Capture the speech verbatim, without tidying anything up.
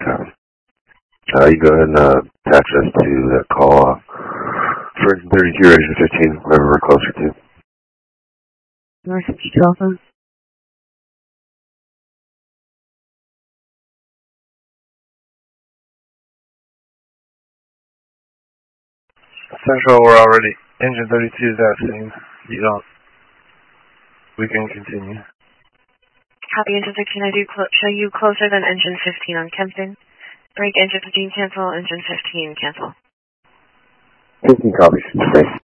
time. Uh, you go ahead and uh, attach us to that call uh, for engine thirty-two, engine fifteen, wherever we're closer to. North fifty-two Alpha. Central, we're already, engine thirty-two is at scene. You don't, we can continue. Copy, engine fifteen, I do clo show you closer than engine fifteen on Kempton. Break, engine fifteen, cancel, engine fifteen, cancel. fifteen copies. Thanks.